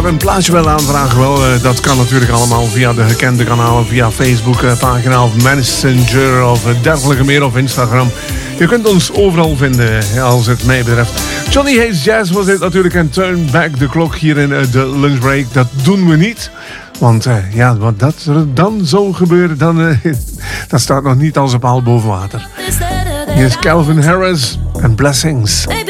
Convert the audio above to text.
Een plaatje willen aanvragen, dat kan natuurlijk allemaal via de gekende kanalen, via Facebook pagina of Messenger of dergelijke meer of Instagram. Je kunt ons overal vinden, als het mij betreft. Johnny Hayes Jazz was dit natuurlijk en Turn Back the Clock hier in de lunchbreak. Dat doen we niet, want wat dat er dan zou gebeuren, dan dat staat nog niet als een paal boven water. Hier is Calvin Harris en Blessings.